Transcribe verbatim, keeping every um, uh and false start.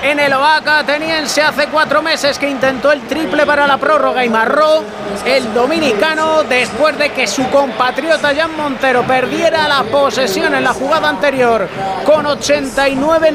en el Oaca ateniense hace cuatro meses, que intentó el triple para la prórroga y marró el dominicano después de que su compatriota Jan Montero perdiera la posesión en la jugada anterior con ochenta y nueve